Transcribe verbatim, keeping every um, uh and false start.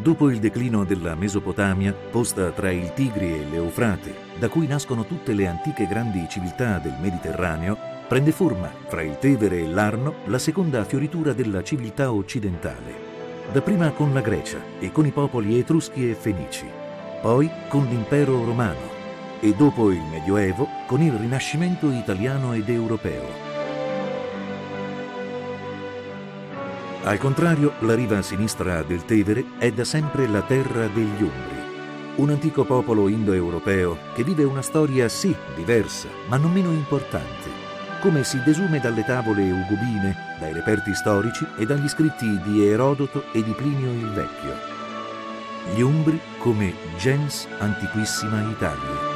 Dopo il declino della Mesopotamia, posta tra il Tigri e l'Eufrate, da cui nascono tutte le antiche grandi civiltà del Mediterraneo, prende forma, fra il Tevere e l'Arno, la seconda fioritura della civiltà occidentale. Dapprima con la Grecia e con i popoli etruschi e fenici, poi con l'impero romano e dopo il Medioevo con il Rinascimento italiano ed europeo. Al contrario, la riva sinistra del Tevere è da sempre la terra degli Umbri, un antico popolo indoeuropeo che vive una storia sì diversa, ma non meno importante, come si desume dalle tavole ugubine, dai reperti storici e dagli scritti di Erodoto e di Plinio il Vecchio. Gli Umbri come gens antiquissima Italia.